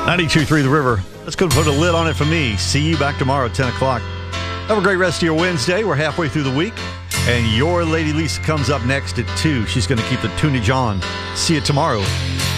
92.3 The River. That's going to put a lid on it for me. See you back tomorrow at 10 o'clock. Have a great rest of your Wednesday. We're halfway through the week. And your Lady Lisa comes up next at 2. She's going to keep the tunage on. See you tomorrow.